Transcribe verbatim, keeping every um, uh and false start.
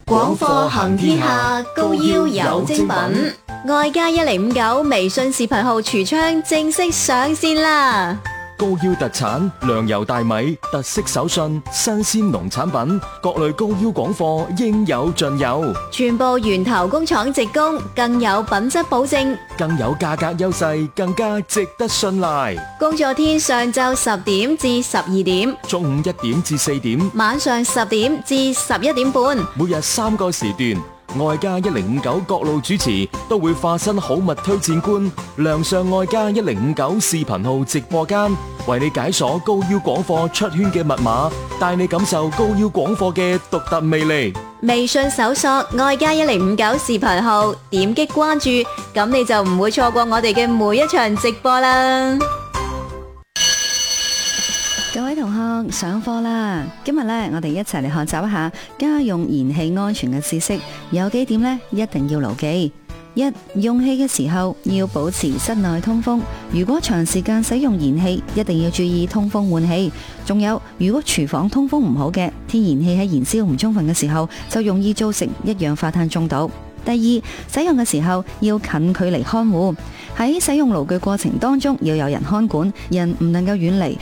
廣課行天下，高腰有精品。愛家一零五九微信視頻號櫥窗正式上線啦！ 高腰特產糧油大米、特色手信、新鮮農產品，各類高腰廣貨應有盡有， 全部源頭工廠直供，更有品質保證， 更有價格優勢，更加值得信賴。 工作天上晝十點至十二點， 中午一點至四點， 晚上十點至十一點半， 每日三個時段。愛家一零五九各路主持都會化身好物推薦官，亮相愛家一零五九視頻號直播間，為你解鎖高腰廣貨出圈嘅密碼，帶你感受高腰廣貨嘅獨特魅力。 微信搜索愛家一零五九視頻號，點擊關注，咁你就唔會錯過我哋嘅每一場直播啦。 各位同學上課啦！今日咧，我哋一齊嚟學習一下家用燃氣安全嘅知識。有幾點咧，一定要牢記。一、用氣嘅時候要保持室內通風。如果長時間使用燃氣，一定要注意通風換氣。仲有，如果廚房通風唔好嘅，天然氣喺燃燒唔充分嘅時候，就容易造成一氧化碳中毒。第二，使用嘅時候要近距離看護。喺使用爐具過程當中，要有人看管，人唔能夠遠離。